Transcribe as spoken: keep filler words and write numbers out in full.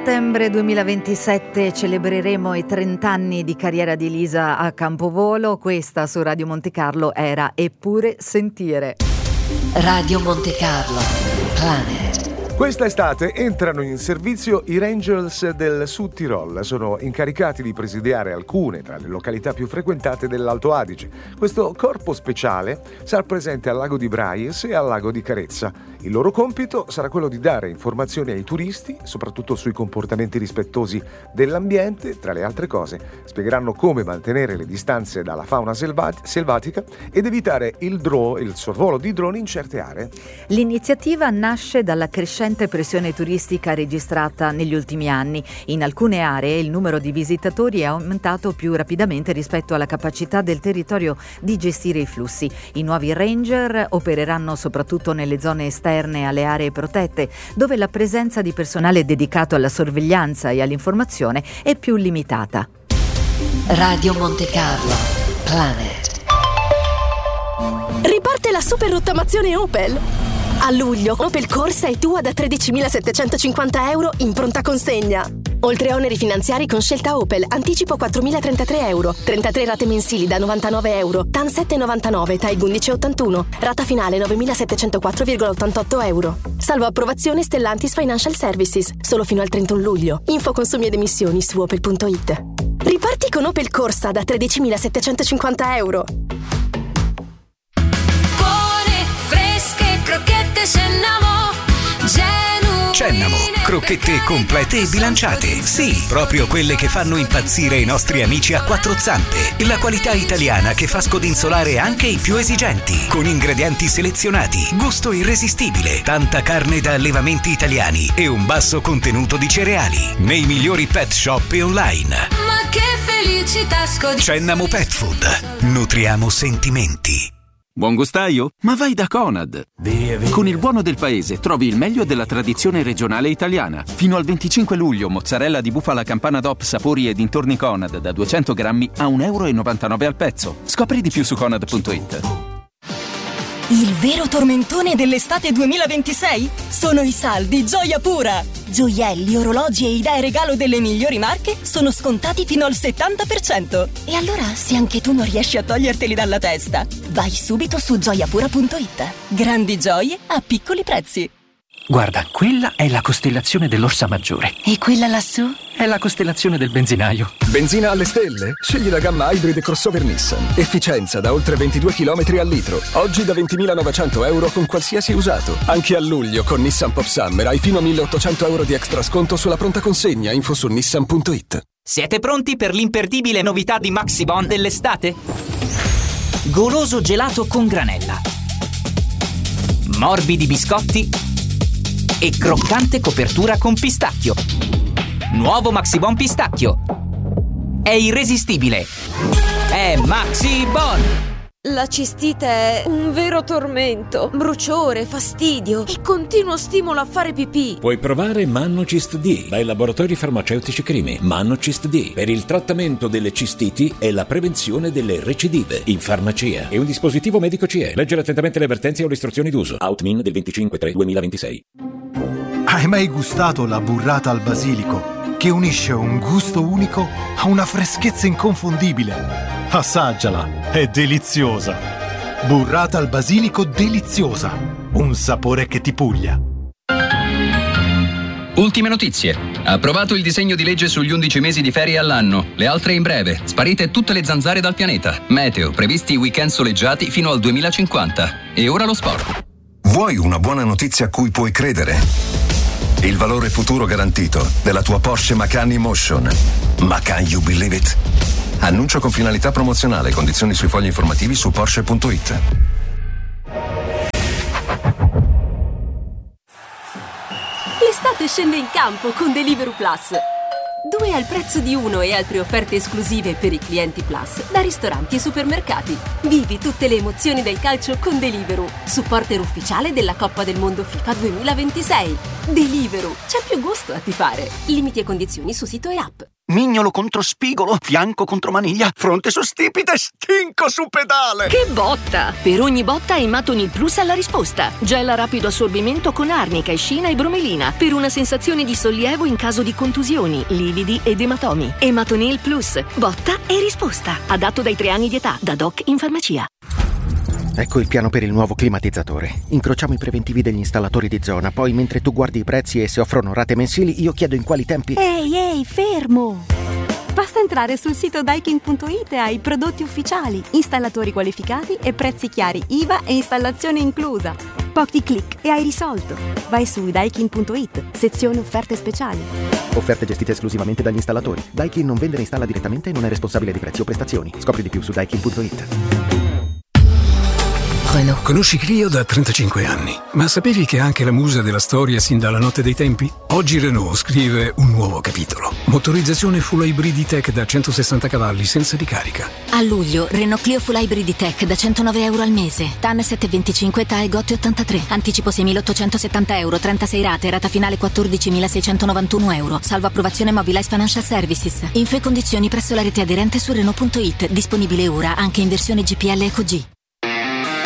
settembre duemilaventisette celebreremo i trenta anni di carriera di Elisa a Campovolo. Questa su Radio Monte Carlo era Eppure Sentire. Radio Monte Carlo, Planet. Questa estate entrano in servizio i Rangers del Sud Tirol. Sono incaricati di presidiare alcune tra le località più frequentate dell'Alto Adige. Questo corpo speciale sarà presente al lago di Braies e al lago di Carezza. Il loro compito sarà quello di dare informazioni ai turisti, soprattutto sui comportamenti rispettosi dell'ambiente. Tra le altre cose, spiegheranno come mantenere le distanze dalla fauna selvat- selvatica ed evitare il, dro- il sorvolo di droni in certe aree. L'iniziativa nasce dalla crescente pressione turistica registrata negli ultimi anni. In alcune aree il numero di visitatori è aumentato più rapidamente rispetto alla capacità del territorio di gestire i flussi. I nuovi ranger opereranno soprattutto nelle zone esterne alle aree protette, dove la presenza di personale dedicato alla sorveglianza e all'informazione è più limitata. Radio Monte Carlo, Planet. Riparte la super rottamazione Opel. A luglio, Opel Corsa è tua da tredicimilasettecentocinquanta euro in pronta consegna. Oltre a oneri finanziari con scelta Opel, anticipo quattromilatrentatré euro, trentatré rate mensili da novantanove euro, T A N sette virgola novantanove, T A I undici virgola ottantuno, rata finale novemilasettecentoquattro virgola ottantotto euro. Salvo approvazione Stellantis Financial Services, solo fino al trentuno luglio. Info consumi ed emissioni su opel punto it. Riparti con Opel Corsa da tredicimilasettecentocinquanta euro. Crocchette Cennamo, genuine. Cennamo, crocchette complete e bilanciate. Sì, proprio quelle che fanno impazzire i nostri amici a quattro zampe. La qualità italiana che fa scodinzolare anche i più esigenti. Con ingredienti selezionati, gusto irresistibile, tanta carne da allevamenti italiani e un basso contenuto di cereali. Nei migliori pet shop e online. Ma che felicità scod... Cennamo Pet Food. Nutriamo sentimenti. Buon gustaio? Ma vai da Conad! Via, via. Con il buono del paese trovi il meglio della tradizione regionale italiana. Fino al venticinque luglio mozzarella di bufala campana D O P sapori e dintorni Conad da duecento grammi a un euro e novantanove al pezzo. Scopri di più su conad punto it. Il vero tormentone dell'estate duemilaventisei? Sono i saldi Gioia Pura! Gioielli, orologi e idee regalo delle migliori marche sono scontati fino al settanta per cento. E allora, se anche tu non riesci a toglierteli dalla testa, vai subito su gioia pura punto it. Grandi gioie a piccoli prezzi. Guarda, quella è la costellazione dell'Orsa Maggiore. E quella lassù? È la costellazione del benzinaio. Benzina alle stelle? Scegli la gamma Hybrid Crossover Nissan. Efficienza da oltre ventidue chilometri al litro. Oggi da ventimilanovecento euro con qualsiasi usato. Anche a luglio con Nissan Pop Summer hai fino a milleottocento euro di extra sconto sulla pronta consegna. Info su nissan punto it. Siete pronti per l'imperdibile novità di Maxibon dell'estate? Goloso gelato con granella, morbidi biscotti e croccante copertura con pistacchio. Nuovo Maxibon pistacchio. È irresistibile. È Maxibon. La cistite è un vero tormento. Bruciore, fastidio e continuo stimolo a fare pipì. Puoi provare Mannocist D dai laboratori farmaceutici Crimi. Mannocist D per il trattamento delle cistiti e la prevenzione delle recidive in farmacia. È un dispositivo medico C E. Leggere attentamente le avvertenze o le istruzioni d'uso. Outmin del venticinque tre duemilaventisei. Hai mai gustato la burrata al basilico, che unisce un gusto unico a una freschezza inconfondibile? Assaggiala, è deliziosa. Burrata al basilico deliziosa, un sapore che ti puglia. Ultime notizie. Approvato il disegno di legge sugli undici mesi di ferie all'anno. Le altre in breve. Sparite tutte le zanzare dal pianeta. Meteo, previsti weekend soleggiati fino al duemilacinquanta. E ora lo sport. Vuoi una buona notizia a cui puoi credere? Il valore futuro garantito della tua Porsche Macan E-Motion. Ma can you believe it? Annuncio con finalità promozionale. Condizioni sui fogli informativi su porsche punto it. L'estate scende in campo con Deliveroo Plus. Due al prezzo di uno e altre offerte esclusive per i clienti Plus da ristoranti e supermercati. Vivi tutte le emozioni del calcio con Deliveroo, supporter ufficiale della Coppa del Mondo FIFA duemilaventisei. Deliveroo, c'è più gusto a tifare. Limiti e condizioni su sito e app. mignolo contro spigolo, fianco contro maniglia, fronte su stipite, stinco su pedale. Che botta! Per ogni botta Ematonil Plus ha la risposta. Gel a rapido assorbimento con arnica, escina e bromelina per una sensazione di sollievo in caso di contusioni, lividi ed ematomi. Ematonil Plus, botta e risposta. Adatto dai tre anni di età, da doc in farmacia. Ecco il piano per il nuovo climatizzatore. Incrociamo i preventivi degli installatori di zona, poi mentre tu guardi i prezzi e se offrono rate mensili, io chiedo in quali tempi... Ehi, ehi, fermo! Basta entrare sul sito daikin punto it e hai prodotti ufficiali, installatori qualificati e prezzi chiari, I V A e installazione inclusa. Pochi click e hai risolto. Vai su daikin punto it, sezione offerte speciali. Offerte gestite esclusivamente dagli installatori. Daikin non vende e installa direttamente e non è responsabile di prezzi o prestazioni. Scopri di più su daikin punto it. Renault. Conosci Clio da trentacinque anni, ma sapevi che è anche la musa della storia sin dalla notte dei tempi? Oggi Renault scrive un nuovo capitolo. Motorizzazione full hybrid E-Tech da centosessanta cavalli senza ricarica. A luglio, Renault Clio full hybrid E-Tech da centonove euro al mese. T A N sette virgola venticinque, T A E Gotti ottantatré. Anticipo seimilaottocentosettanta euro, trentasei rate, rata finale quattordicimilaseicentonovantuno euro. Salvo approvazione Mobilize Financial Services. Info e condizioni presso la rete aderente su Renault punto it. Disponibile ora anche in versione G P L Eco G.